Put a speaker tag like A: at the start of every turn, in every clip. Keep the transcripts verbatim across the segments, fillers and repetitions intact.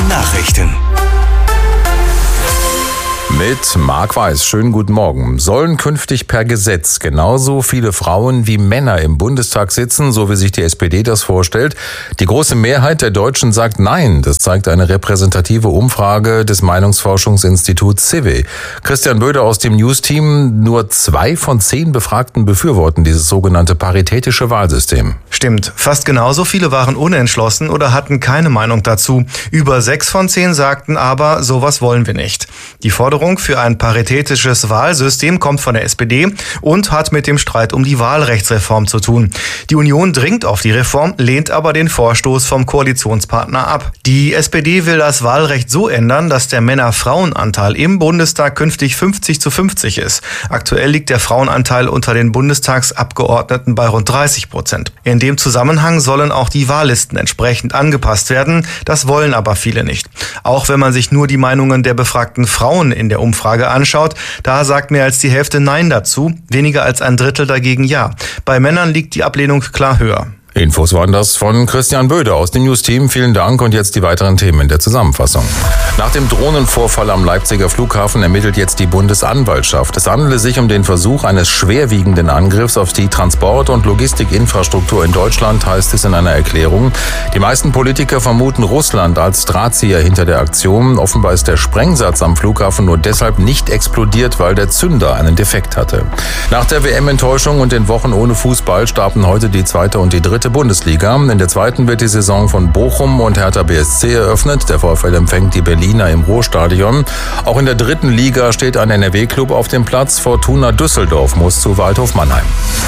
A: Nachrichten.
B: Mit Marc Weiß. Schönen guten Morgen. Sollen künftig per Gesetz genauso viele Frauen wie Männer im Bundestag sitzen, so wie sich die S P D das vorstellt? Die große Mehrheit der Deutschen sagt nein. Das zeigt eine repräsentative Umfrage des Meinungsforschungsinstituts C I W I. Christian Böder aus dem News-Team. Nur zwei von zehn Befragten befürworten dieses sogenannte paritätische Wahlsystem.
C: Stimmt. Fast genauso viele waren unentschlossen oder hatten keine Meinung dazu. Über sechs von zehn sagten aber, sowas wollen wir nicht. Die Forderung für ein paritätisches Wahlsystem kommt von der S P D und hat mit dem Streit um die Wahlrechtsreform zu tun. Die Union dringt auf die Reform, lehnt aber den Vorstoß vom Koalitionspartner ab. Die S P D will das Wahlrecht so ändern, dass der Männer-Frauen-Anteil im Bundestag künftig fünfzig zu fünfzig ist. Aktuell liegt der Frauenanteil unter den Bundestagsabgeordneten bei rund dreißig Prozent. In dem Zusammenhang sollen auch die Wahllisten entsprechend angepasst werden. Das wollen aber viele nicht. Auch wenn man sich nur die Meinungen der befragten Frauen in der Umfrage anschaut, da sagt mehr als die Hälfte Nein dazu, weniger als ein Drittel dagegen Ja. Bei Männern liegt die Ablehnung klar höher.
B: Infos waren das von Christian Böder aus dem News-Team. Vielen Dank und jetzt die weiteren Themen in der Zusammenfassung. Nach dem Drohnenvorfall am Leipziger Flughafen ermittelt jetzt die Bundesanwaltschaft. Es handele sich um den Versuch eines schwerwiegenden Angriffs auf die Transport- und Logistikinfrastruktur in Deutschland, heißt es in einer Erklärung. Die meisten Politiker vermuten Russland als Drahtzieher hinter der Aktion. Offenbar ist der Sprengsatz am Flughafen nur deshalb nicht explodiert, weil der Zünder einen Defekt hatte. Nach der W M-Enttäuschung und den Wochen ohne Fußball starten heute die zweite und die dritte Bundesliga. In der zweiten wird die Saison von Bochum und Hertha B S C eröffnet. Der VfL empfängt die Berliner im Ruhrstadion. Auch in der dritten Liga steht ein N R W-Club auf dem Platz. Fortuna Düsseldorf muss zu Waldhof Mannheim.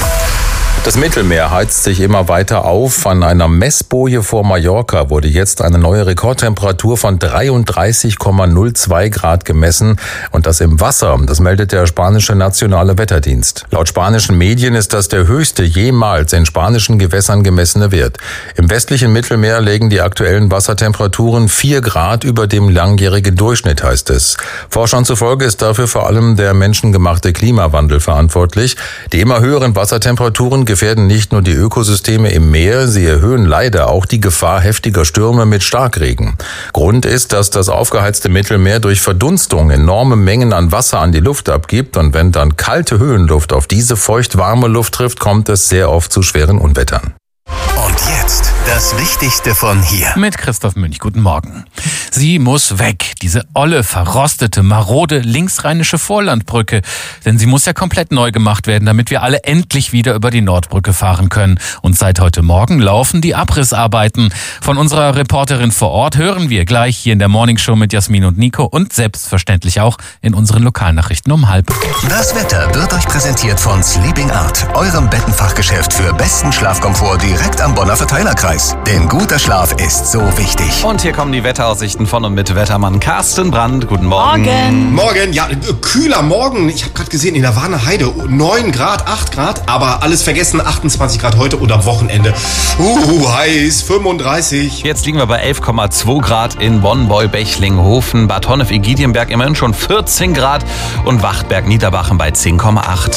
B: Das Mittelmeer heizt sich immer weiter auf. An einer Messboje vor Mallorca wurde jetzt eine neue Rekordtemperatur von dreiunddreißig Komma null zwei Grad gemessen. Und das im Wasser. Das meldet der spanische Nationale Wetterdienst. Laut spanischen Medien ist das der höchste jemals in spanischen Gewässern gemessene Wert. Im westlichen Mittelmeer liegen die aktuellen Wassertemperaturen vier Grad über dem langjährigen Durchschnitt, heißt es. Forschern zufolge ist dafür vor allem der menschengemachte Klimawandel verantwortlich. Die immer höheren Wassertemperaturen gefährden nicht nur die Ökosysteme im Meer, sie erhöhen leider auch die Gefahr heftiger Stürme mit Starkregen. Grund ist, dass das aufgeheizte Mittelmeer durch Verdunstung enorme Mengen an Wasser an die Luft abgibt und wenn dann kalte Höhenluft auf diese feucht-warme Luft trifft, kommt es sehr oft zu schweren Unwettern.
A: Und jetzt das Wichtigste von hier.
D: Mit Christoph Münch, guten Morgen. Sie muss weg, diese olle, verrostete, marode linksrheinische Vorlandbrücke. Denn sie muss ja komplett neu gemacht werden, damit wir alle endlich wieder über die Nordbrücke fahren können. Und seit heute Morgen laufen die Abrissarbeiten. Von unserer Reporterin vor Ort hören wir gleich hier in der Morningshow mit Jasmin und Nico und selbstverständlich auch in unseren Lokalnachrichten um halb.
A: Das Wetter wird euch präsentiert von Sleeping Art, eurem Bettenfachgeschäft für besten Schlafkomfort direkt am Bonner Verteilerkreis. Denn guter Schlaf ist so wichtig.
E: Und hier kommen die Wetteraussichten von und mit Wettermann Carsten Brandt. Guten Morgen.
F: Morgen. Morgen, ja, kühler Morgen. Ich habe gerade gesehen, in der Warner Heide neun Grad, acht Grad, aber alles vergessen, achtundzwanzig Grad heute und am Wochenende. Uh, heiß, fünfunddreißig.
E: Jetzt liegen wir bei elf Komma zwei Grad in Bonn, Beul-Bechlinghofen, Bad Honnef-Igidienberg immerhin schon vierzehn Grad und Wachtberg-Niederbachen bei zehn Komma acht.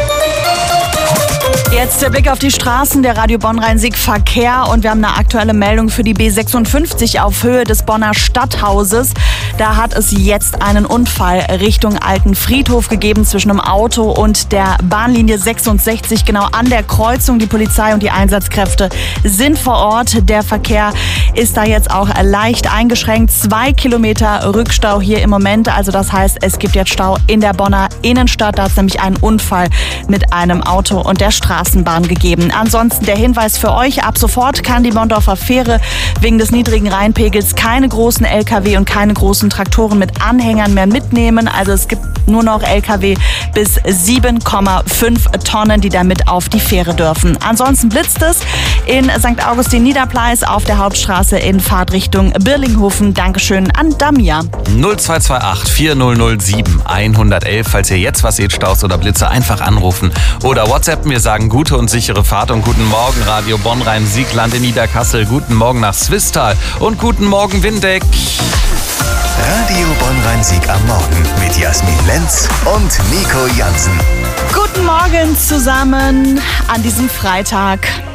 G: Jetzt der Blick auf die Straßen der Radio Bonn-Rhein-Sieg Verkehr und wir haben eine aktuelle Meldung für die B sechsundfünfzig auf Höhe des Bonner Stadthauses. Da hat es jetzt einen Unfall Richtung Alten Friedhof gegeben zwischen dem Auto und der Bahnlinie sechsundsechzig, genau an der Kreuzung. Die Polizei und die Einsatzkräfte sind vor Ort. Der Verkehr ist da jetzt auch leicht eingeschränkt. Zwei Kilometer Rückstau hier im Moment. Also das heißt, es gibt jetzt Stau in der Bonner Innenstadt. Da hat es nämlich einen Unfall mit einem Auto und der Straßenbahn gegeben. Ansonsten der Hinweis für euch, ab sofort kann die Bonndorfer Fähre wegen des niedrigen Rheinpegels keine großen L K W und keine großen Traktoren mit Anhängern mehr mitnehmen. Also es gibt nur noch L K W bis sieben Komma fünf Tonnen, die damit auf die Fähre dürfen. Ansonsten blitzt es in Sankt Augustin Niederpleis auf der Hauptstraße in Fahrtrichtung Birlinghofen. Dankeschön an Damia.
E: null zwei zwei acht vier null null sieben eins null eins. Falls ihr jetzt was seht, Staus oder Blitze, einfach anrufen oder WhatsApp. Wir sagen gute und sichere Fahrt und guten Morgen Radio Bonn-Rhein-Sieg, Land in Niederkassel. Guten Morgen nach Swisttal und guten Morgen Windeck.
A: Radio Bonn-Rhein-Sieg am Morgen mit Jasmin Lenz und Nico Jansen.
G: Guten Morgen zusammen an diesem Freitag.